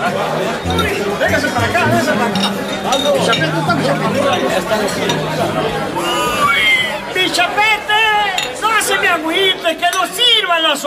Véngase para acá, véngase para acá. Bichapé, tú estás Bichapé. Bichapé.